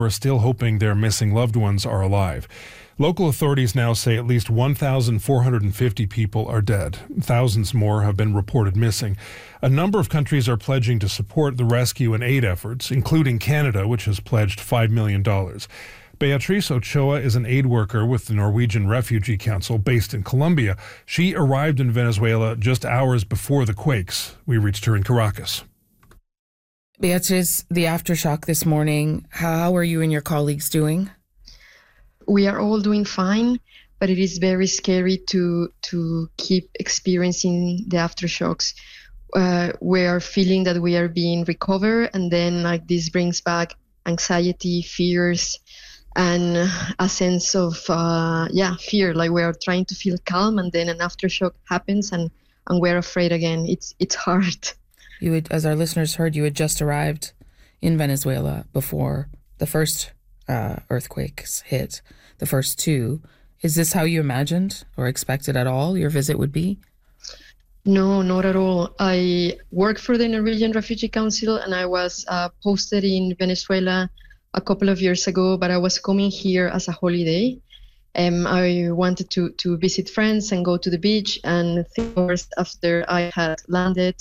are still hoping their missing loved ones are alive. Local authorities now say at least 1,450 people are dead. Thousands more have been reported missing. A number of countries are pledging to support the rescue and aid efforts, including Canada, which has pledged $5 million. Beatriz Ochoa is an aid worker with the Norwegian Refugee Council based in Colombia. She arrived in Venezuela just hours before the quakes. We reached her in Caracas. Beatriz, the aftershock this morning, how are you and your colleagues doing? We are all doing fine, but it is very scary to keep experiencing the aftershocks. We are feeling that we are being recovered, and then this brings back anxiety, fears, and a sense of fear. Like we are trying to feel calm, and then an aftershock happens, and we're afraid again. It's hard. You had, as our listeners heard, you had just arrived in Venezuela before the first earthquakes hit, the first two. Is this how you imagined or expected at all your visit would be? No, not at all. I work for the Norwegian Refugee Council, and I was posted in Venezuela a couple of years ago, but I was coming here as a holiday. I wanted to visit friends and go to the beach, and 3 hours after I had landed,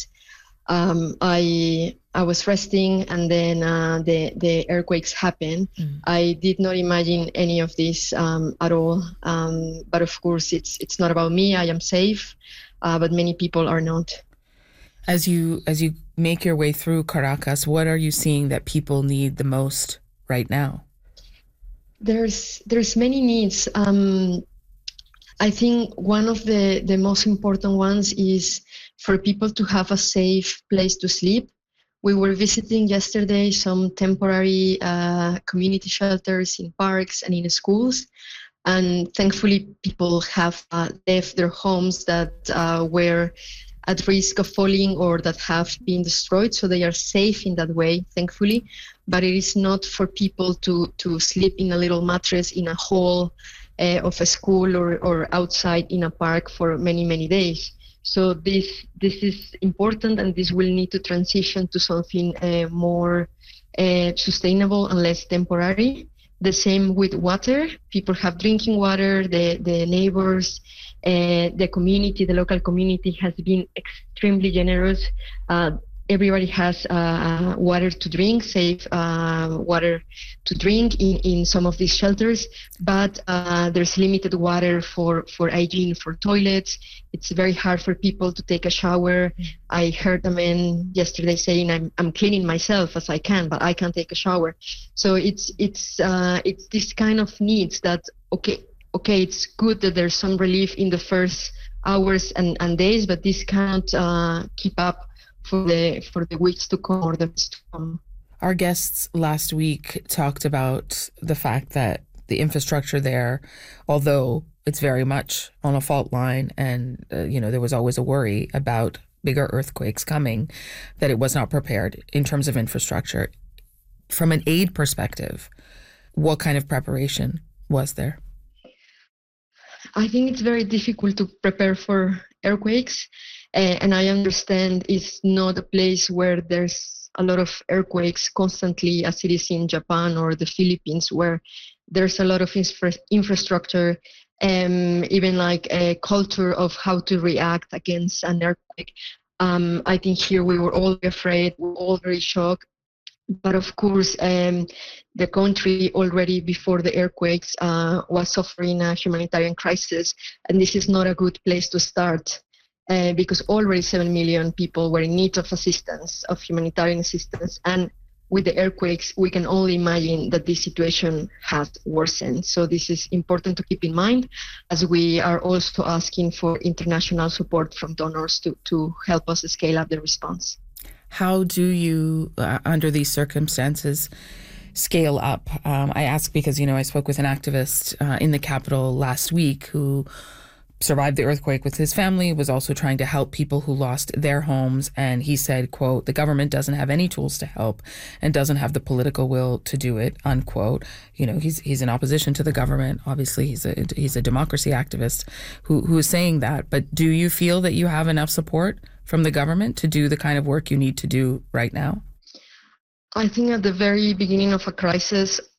I was resting, and then the earthquakes happened. I did not imagine any of this at all. But of course, it's not about me. I am safe, but many people are not. As you make your way through Caracas, what are you seeing that people need the most right now? There's many needs. I think one of the most important ones is for people to have a safe place to sleep. We were visiting yesterday some temporary community shelters in parks and in schools. And thankfully, people have left their homes that were at risk of falling or that have been destroyed. So they are safe in that way, thankfully. But it is not for people to sleep in a little mattress in a hall of a school or outside in a park for many, many days. So this is important, and this will need to transition to something more sustainable and less temporary. The same with water. People have drinking water. The neighbors, the community, the local community has been extremely generous. Everybody has water to drink, safe water to drink in some of these shelters, but there's limited water for hygiene, for toilets. It's very hard for people to take a shower. I heard a man yesterday saying, I'm cleaning myself as I can, but I can't take a shower. So it's this kind of needs that, okay, it's good that there's some relief in the first hours and days, but this can't keep up for the weeks to come or the months to come. Our guests last week talked about the fact that the infrastructure there, although it's very much on a fault line and, there was always a worry about bigger earthquakes coming, that it was not prepared in terms of infrastructure. From an aid perspective, what kind of preparation was there? I think it's very difficult to prepare for earthquakes. And I understand it's not a place where there's a lot of earthquakes constantly, as it is in Japan or the Philippines, where there's a lot of infrastructure, even like a culture of how to react against an earthquake. I think here we were all afraid, we were all very shocked. But of course, the country already before the earthquakes was suffering a humanitarian crisis, and this is not a good place to start. Because already 7 million people were in need of assistance, of humanitarian assistance. And with the earthquakes, we can only imagine that this situation has worsened. So this is important to keep in mind, as we are also asking for international support from donors to help us scale up the response. How do you, under these circumstances, scale up? I ask because, I spoke with an activist in the capital last week who survived the earthquake with his family, was also trying to help people who lost their homes. And he said, quote, the government doesn't have any tools to help and doesn't have the political will to do it, unquote. He's in opposition to the government. Obviously, he's a democracy activist who is saying that. But do you feel that you have enough support from the government to do the kind of work you need to do right now? I think at the very beginning of a crisis,